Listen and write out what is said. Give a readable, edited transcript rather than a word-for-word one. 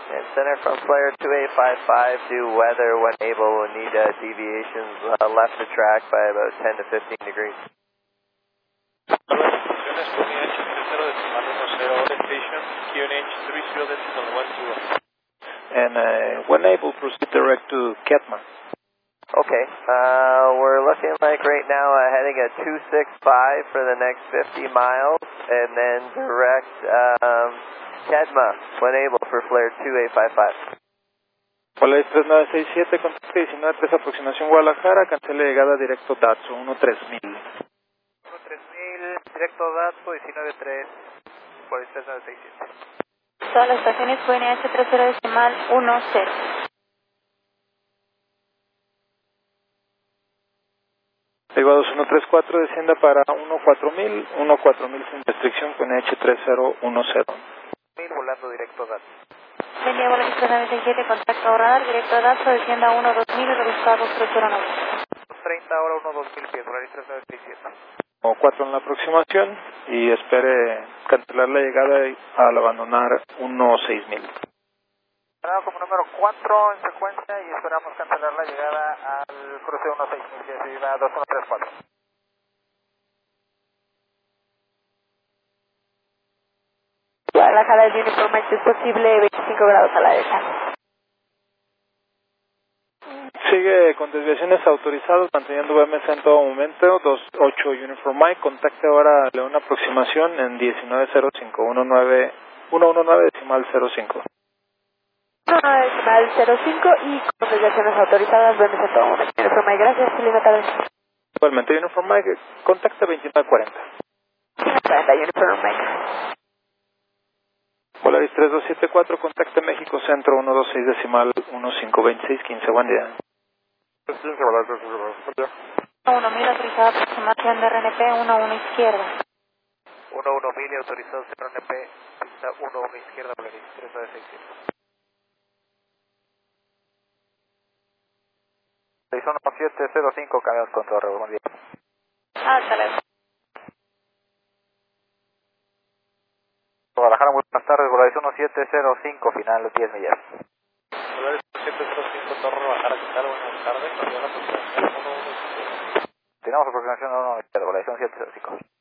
And center from flare 2855, due weather when able, will need deviations left to track by about 10 to 15 degrees. And when able, proceed direct to Katma. Okay, we're looking like right now heading at 265 for the next 50 miles, and then direct Katma when able for flare 2855. Polaris 3967, contacte 193 aproximación Guadalajara, cancela llegada directo Datsu 13000. 13000, directo Datsu 193, Polaris 3967. Todas las estaciones QNH 30 10. Derivados 134, descienda para 14000, 14000 sin restricción QNH 3010. 1000 volando directo Datsu. Buen día, Polaris 3967, contacto radar, directo Datsu, descienda 12000 y reduzca a 2309. 30 ahora 12000 pies, Polaris 3967. O 4 en la aproximación y espere cancelar la llegada al abandonar 16000. Como número 4 en secuencia y esperamos cancelar la llegada al cruce 16000 que se iba a 2134. Guadalajara de Uniform Mike, es posible 25 grados a la derecha. Sigue con desviaciones autorizadas, manteniendo VMS en todo momento, 28 Uniform Mike, contacte ahora a León aproximación en 1905, 119 decimal 05. 1 decimal 05 y con desviaciones autorizadas, VMS en todo momento. Uniform Mike, gracias, linda tarde. Igualmente Uniform Mike, contacte 2940. 2940, Uniform Mike. Polaris 3274, contacte México Centro 126 decimal 1526, 15, buen día. 1000 autorizada aproximación de RNP 11 izquierda. 1000 y autorizado CRNP, pista 11 izquierda, Polaris 3967. 61705, cambiamos con torre, buen día. Hasta luego. Guadalajara, muy buenas tardes, Polaris 1705, final 10 millas. Polaris 1705, Torre Guadalajara, ¿qué tal? Buenas tardes, cambió la aproximación 115. Tenemos aproximación 1 izquierda, Polaris 1705.